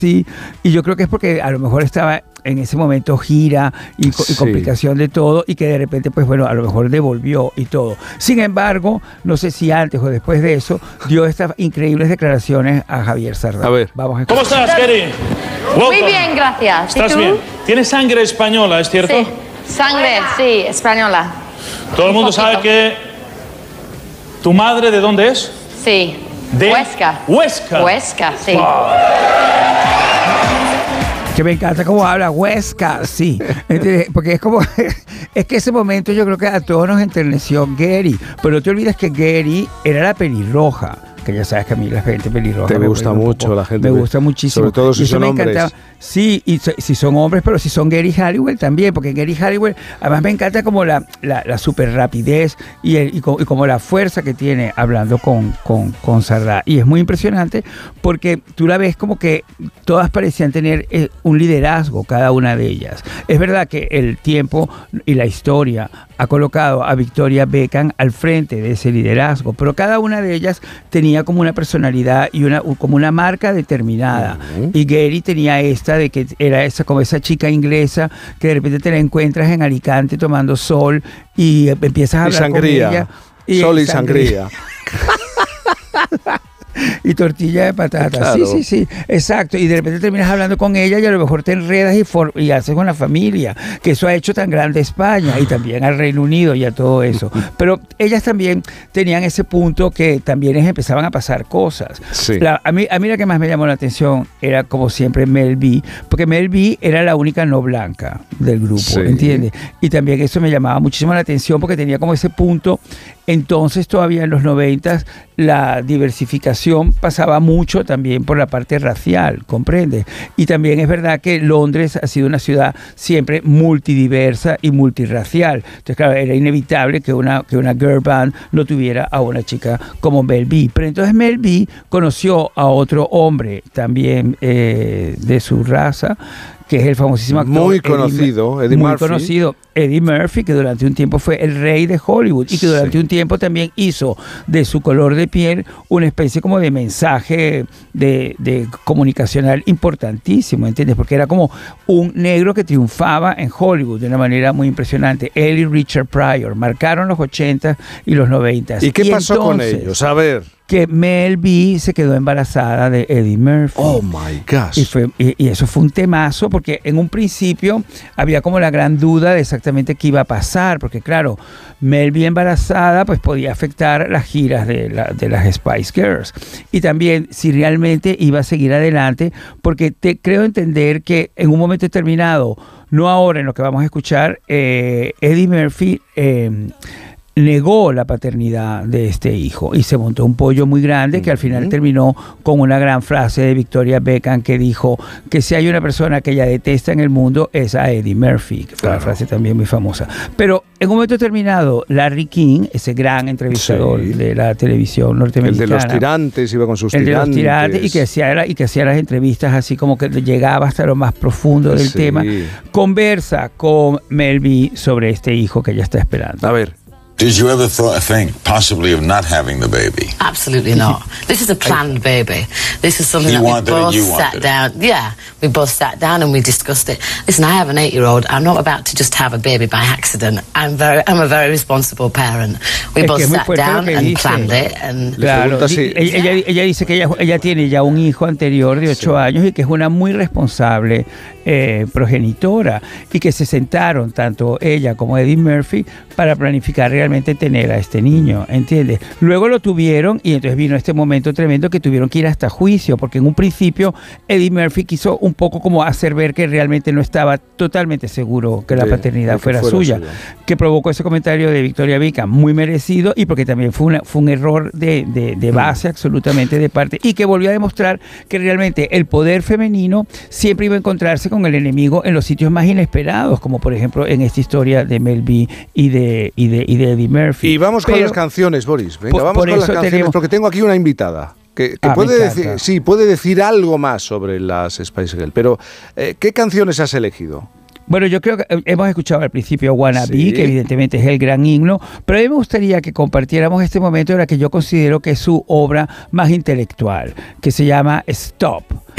Sí, y yo creo que es porque a lo mejor estaba en ese momento gira y complicación de todo, y que de repente, pues bueno, a lo mejor devolvió y todo. Sin embargo, no sé si antes o después de eso, dio estas increíbles declaraciones a Javier Sardá. A ver. Vamos a ¿Cómo estás, Gary? Muy bien, gracias. ¿Estás bien? Tienes sangre española, ¿es cierto? Sí, sangre, sí, española. Todo el mundo sabe que... ¿Tu madre de dónde es? Sí. De Huesca. Huesca. Huesca, sí. Que me encanta cómo habla Huesca, sí. ¿Entiendes? Porque es como... es que ese momento yo creo que a todos nos enterneció Gary. Pero no te olvides que Gary era la pelirroja. Que ya sabes que a mí la gente pelirroja me gusta mucho, la gente me gusta muchísimo, sobre todo si son hombres. Encantaba. Sí, y si son hombres, pero si son Gary Halliwell también, porque Gary Halliwell además me encanta como la super rapidez y como la fuerza que tiene hablando con Sardá, y es muy impresionante porque tú la ves como que todas parecían tener un liderazgo, cada una de ellas. Es verdad que el tiempo y la historia ha colocado a Victoria Beckham al frente de ese liderazgo, pero cada una de ellas tenía como una personalidad y como una marca determinada. Y Gary tenía esta de que era como esa chica inglesa que de repente te la encuentras en Alicante tomando sol y empiezas a hablar con ella. Sol y sangría. Y tortilla de patatas. Claro. Sí, exacto. Y de repente terminas hablando con ella y a lo mejor te enredas y haces con la familia, que eso ha hecho tan grande a España y también al Reino Unido y a todo eso. Pero ellas también tenían ese punto que también les empezaban a pasar cosas. Sí. A mí la que más me llamó la atención era, como siempre, Mel B, porque Mel B era la única no blanca del grupo, sí. ¿Entiendes? Y también eso me llamaba muchísimo la atención porque tenía como ese punto. Entonces todavía en los 90 la diversificación pasaba mucho también por la parte racial, ¿comprende? Y también es verdad que Londres ha sido una ciudad siempre multidiversa y multirracial. Entonces, claro, era inevitable que una girl band no tuviera a una chica como Mel B. Pero entonces Mel B conoció a otro hombre también de su raza, que es el famosísimo actor muy conocido, Eddie Murphy. Muy conocido, Eddie Murphy, que durante un tiempo fue el rey de Hollywood y que durante un tiempo también hizo de su color de piel una especie como de mensaje de comunicacional importantísimo, ¿entiendes? Porque era como un negro que triunfaba en Hollywood de una manera muy impresionante. Él y Richard Pryor marcaron los 80 y los 90. ¿Y qué pasó con ellos? A ver. Que Mel B se quedó embarazada de Eddie Murphy. Oh my gosh. Y eso fue un temazo, porque en un principio había como la gran duda de exactamente qué iba a pasar, porque claro, Mel B embarazada pues podía afectar las giras de las Spice Girls, y también si realmente iba a seguir adelante, porque creo entender que en un momento determinado, no ahora en lo que vamos a escuchar, Eddie Murphy negó la paternidad de este hijo y se montó un pollo muy grande que al final terminó con una gran frase de Victoria Beckham que dijo que si hay una persona que ella detesta en el mundo es a Eddie Murphy, que fue una frase también muy famosa. Pero en un momento determinado, Larry King, ese gran entrevistador de la televisión norteamericana, el de los tirantes, iba con sus tirantes, el de los tirantes, y que hacía las entrevistas así como que llegaba hasta lo más profundo del tema, conversa con Mel B sobre este hijo que ella está esperando. A ver. Did you ever think possibly of not having the baby? Absolutely not. This is a planned baby. This is something that we both sat down. Yeah, we both sat down and we discussed it. Listen, I have an 8-year-old. I'm not about to just have a baby by accident. I'm a very responsible parent. We both sat down and planned it. And claro, ella dice que ella tiene ya un hijo anterior de 8 años y que es una muy responsable progenitora, y que se sentaron tanto ella como Eddie Murphy para planificar realmente tener a este niño, ¿entiendes? Luego lo tuvieron y entonces vino este momento tremendo que tuvieron que ir hasta juicio, porque en un principio Eddie Murphy quiso un poco como hacer ver que realmente no estaba totalmente seguro que la paternidad fuera suya, que provocó ese comentario de Victoria Beckham, muy merecido, y porque también fue un error de base absolutamente de parte, y que volvió a demostrar que realmente el poder femenino siempre iba a encontrarse con el enemigo en los sitios más inesperados, como por ejemplo en esta historia de Mel B y de Eddie Murphy. Y vamos con las canciones, Boris. Venga, vamos con las canciones, porque tengo aquí una invitada que puede decir algo más sobre las Spice Girls. Pero, ¿qué canciones has elegido? Bueno, yo creo que hemos escuchado al principio Wanna Be, que evidentemente es el gran himno, pero a mí me gustaría que compartiéramos este momento de la que yo considero que es su obra más intelectual, que se llama Stop.